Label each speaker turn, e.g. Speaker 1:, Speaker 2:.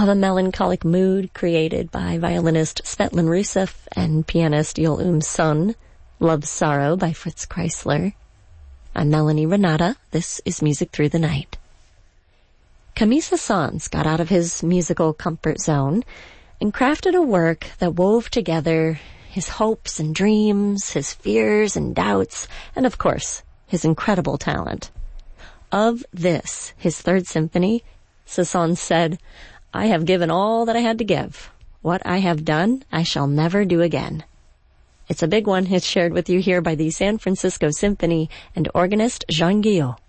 Speaker 1: The melancholic mood created by violinist Svetlin Rusev and pianist Yoel Son. Love Sorrow by Fritz Kreisler. I'm Melanie Renata. This is Music Through the Night. Camille Saint-Saëns got out of his musical comfort zone and crafted a work that wove together his hopes and dreams, his fears and doubts, and of course, his incredible talent. Of this, his third symphony, Saint-Saëns said, "I have given all that I had to give. What I have done, I shall never do again." It's a big one. It's shared with you here by the San Francisco Symphony and organist Jean Guillot.